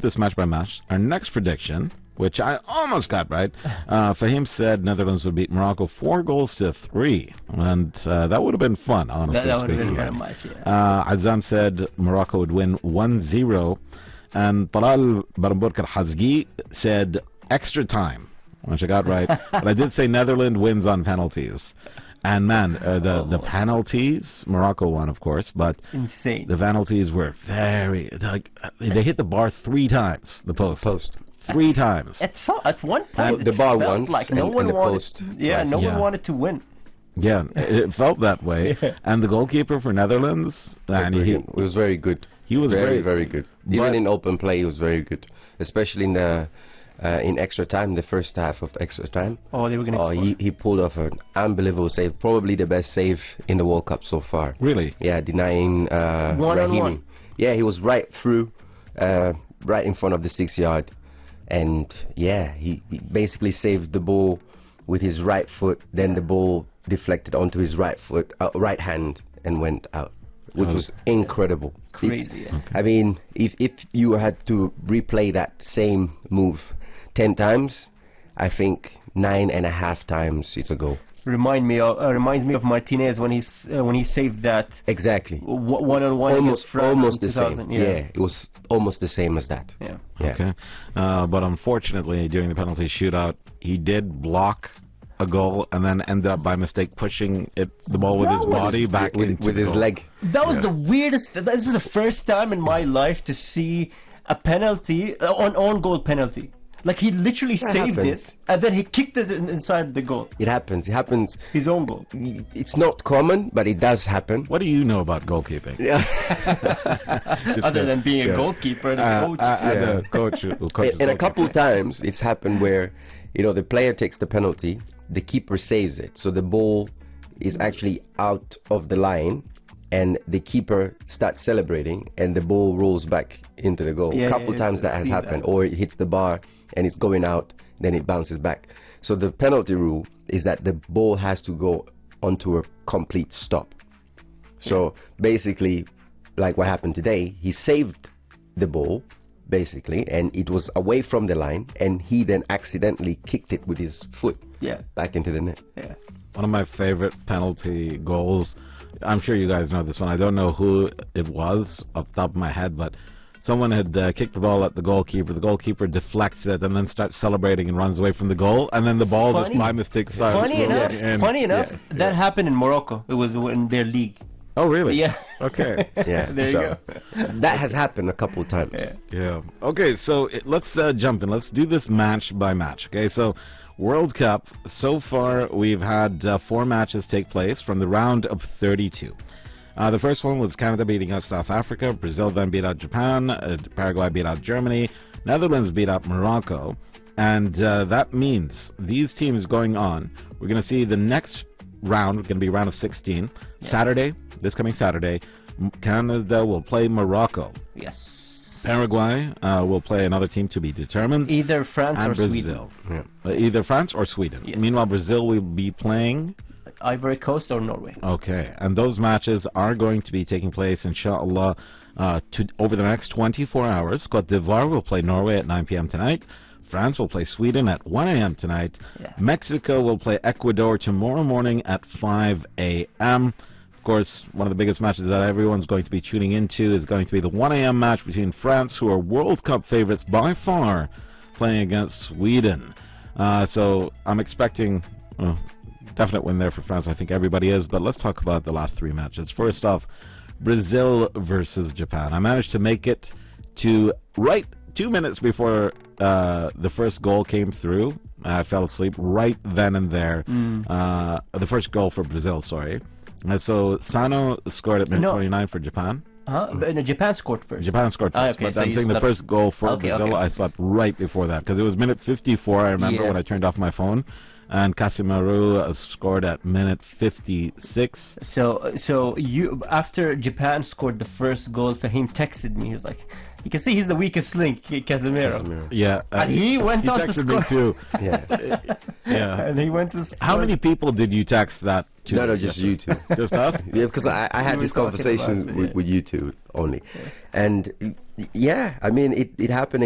this match by match. Our next prediction, which I almost got right, Fahim said Netherlands would beat Morocco 4-3, and that would have been fun, honestly That would have speaking. been very much, yeah. Azam said Morocco would win 1-0, and Talal Baramburkar Hazgi said extra time, which I got right. But I did say Netherlands wins on penalties. And man, the penalties, Morocco won, of course, but Insane. the penalties were very, they hit the bar 3 times, the post. 3 times. At one point, the bar it felt once like and no one the wanted. post Yeah, twice. no Yeah. one wanted to win. Yeah, it felt that way. And the goalkeeper for Netherlands, and he was very good. He was very, great. very good. But- Even in open play, he was very good. Especially in extra time, the first half of extra time. Oh, they were going to score. He pulled off an unbelievable save. Probably the best save in the World Cup so far. Really? Yeah, denying One-on-one. Rahimi. Yeah, he was right through, right in front of the 6-yard. And yeah, he basically saved the ball with his right foot. Then the ball deflected onto his right foot, right hand, and went out, which was incredible. Crazy, yeah. I mean, if you had to replay that same move 10 times, I think 9.5 times it's a goal. Reminds me of Martinez when he saved that Exactly. one-on-one against France almost in the 2000. same. Yeah, it was almost the same as that. Yeah. Yeah. Okay. But unfortunately, during the penalty shootout, he did block a goal and then ended up by mistake pushing the ball with his body back into with the his goal. leg. That was the weirdest. This is the first time in my life to see a penalty, on goal penalty. Like he literally saved happens. it and then he kicked it inside the goal. It happens. It happens. His own goal. It's not common, but it does happen. What do you know about goalkeeping? Other than being a goalkeeper and a coach. The coach is And a couple goalkeeper. times it's happened where, the player takes the penalty, the keeper saves it. So the ball is actually out of the line and the keeper starts celebrating and the ball rolls back into the goal. Yeah, A couple yeah, times I've that has seen happened. that. Or it hits the bar and it's going out, then it bounces back. So the penalty rule is that the ball has to go onto a complete stop. So basically, like what happened today, he saved the ball, basically, and it was away from the line, and he then accidentally kicked it with his foot back into the net. Yeah. One of my favorite penalty goals, I'm sure you guys know this one. I don't know who it was off the top of my head, but someone had kicked the ball at the goalkeeper. The goalkeeper deflects it and then starts celebrating and runs away from the goal. And then the ball just by mistake starts Funny enough, rolling in. that happened in Morocco. It was in their league. Oh, really? Yeah. Okay. Yeah, There you go. That has happened a couple of times. Yeah. Okay, so let's jump in. Let's do this match by match. Okay, so World Cup, so far we've had 4 matches take place from the round of 32. The first one was Canada beating out South Africa. Brazil then beat out Japan. Paraguay beat out Germany. Netherlands beat out Morocco. And that means these teams going on, we're going to see the next round, going to be round of 16. Saturday, this coming Saturday, Canada will play Morocco. Yes. Paraguay will play another team to be determined. Either France and or Brazil. Sweden. Either France or Sweden. Yes. Meanwhile, Brazil will be playing Ivory Coast or Norway. Okay, and those matches are going to be taking place, inshallah, over the next 24 hours. Cote d'Ivoire will play Norway at 9 p.m. tonight. France will play Sweden at 1 a.m. tonight. Yeah. Mexico will play Ecuador tomorrow morning at 5 a.m. Of course, one of the biggest matches that everyone's going to be tuning into is going to be the 1 a.m. match between France, who are World Cup favorites by far, playing against Sweden. So I'm expecting definite win there for France. I think everybody is. But let's talk about the last 3 matches. First off, Brazil versus Japan. I managed to make it to right 2 minutes before the first goal came through. I fell asleep right then and there. The first goal for Brazil, sorry. So Sano scored at minute 29 for Japan. But no, Japan scored first. Japan scored first, okay, but so I'm you saying the slept- first goal for Brazil, I slept right before that because it was minute 54, I remember, when I Yes. turned off my phone. And Casemiro scored at minute 56. So you after Japan scored the first goal, Fahim texted me. He's like, you can see he's the weakest link, Casemiro. Yeah. And he went on to texted score. me too. Yeah. And he went to How many people did you text that to? No, just you two. Just us? Yeah, because I had were this talking conversation about it, with you two only. And yeah, I mean, it happened